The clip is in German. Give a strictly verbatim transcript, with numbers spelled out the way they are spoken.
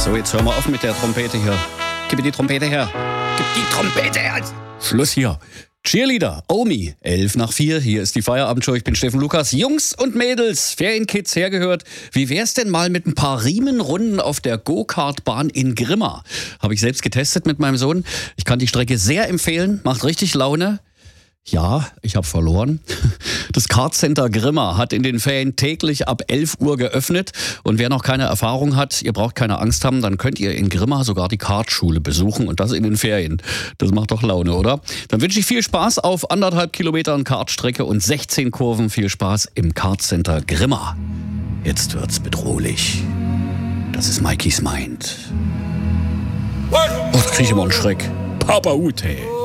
So, jetzt hör mal auf mit der Trompete hier. Gib mir die Trompete her. Gib die Trompete her. Schluss hier. Cheerleader, Omi, elf nach vier. Hier ist die Feierabendshow. Ich bin Steffen Lukas. Jungs und Mädels, Ferienkids hergehört. Wie wär's denn mal mit ein paar Riemenrunden auf der Go-Kart-Bahn in Grimma? Habe ich selbst getestet mit meinem Sohn. Ich kann die Strecke sehr empfehlen. Macht richtig Laune. Ja, ich habe verloren. Das Kartcenter Grimma hat in den Ferien täglich ab elf Uhr geöffnet. Und wer noch keine Erfahrung hat, ihr braucht keine Angst haben, dann könnt ihr in Grimma sogar die Kartschule besuchen. Und das in den Ferien. Das macht doch Laune, oder? Dann wünsche ich viel Spaß auf anderthalb Kilometern Kartstrecke und sechzehn Kurven. Viel Spaß im Kartcenter Grimma. Jetzt wird's bedrohlich. Das ist Mikeys Mind. Oh, da krieg ich immer einen Schreck. Papa Ute.